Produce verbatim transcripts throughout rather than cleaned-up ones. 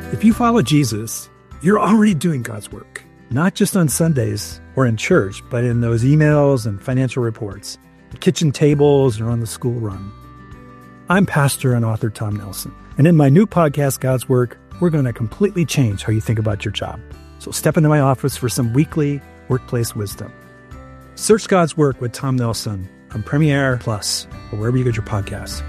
If you follow Jesus, you're already doing God's work, not just on Sundays or in church, but in those emails and financial reports, the kitchen tables, or on the school run. I'm pastor and author Tom Nelson, and in my new podcast, God's Work, we're going to completely change how you think about your job. So step into my office for some weekly workplace wisdom. Search God's Work with Tom Nelson on Premiere Plus or wherever you get your podcasts.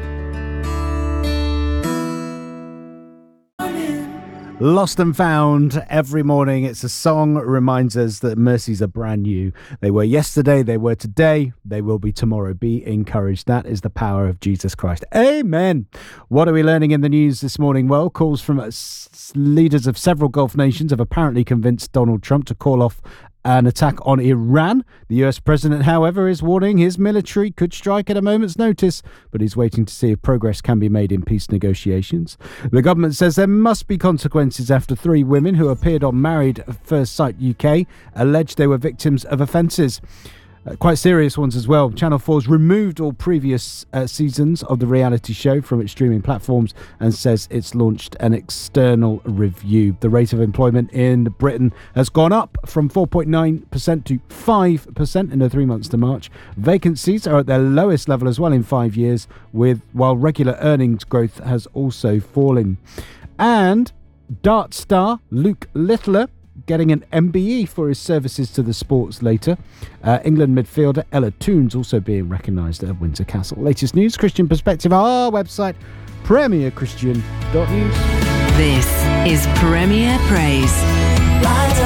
Lost and Found every morning. It's a song that reminds us that mercies are brand new. They were yesterday, they were today, they will be tomorrow. Be encouraged. That is the power of Jesus Christ. Amen. What are we learning in the news this morning? Well, calls from leaders of several Gulf nations have apparently convinced Donald Trump to call off an attack on Iran. The U S president, however, is warning his military could strike at a moment's notice, but he's waiting to see if progress can be made in peace negotiations. The government says there must be consequences after three women who appeared on Married at First Sight U K alleged they were victims of offences. Uh, quite serious ones as well. Channel four's removed all previous uh, seasons of the reality show from its streaming platforms and says it's launched an external review. The rate of employment in Britain has gone up from four point nine percent to five percent in the three months to March. Vacancies are at their lowest level as well in five years, with while regular earnings growth has also fallen. And dart star Luke Littler getting an M B E for his services to the sports later. Uh, England midfielder Ella Toons also being recognised at Windsor Castle. Latest news, Christian Perspective, our website, premier christian dot news. This is Premier Praise. Light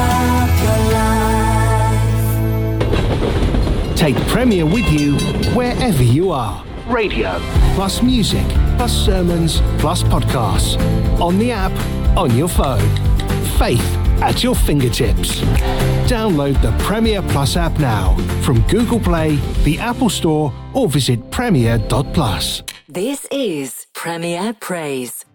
up your life. Take Premier with you wherever you are. Radio, plus music, plus sermons, plus podcasts. On the app, on your phone. Faith at your fingertips. Download the Premier Plus app now from Google Play, the Apple Store, or visit premier dot plus. This is Premier Praise.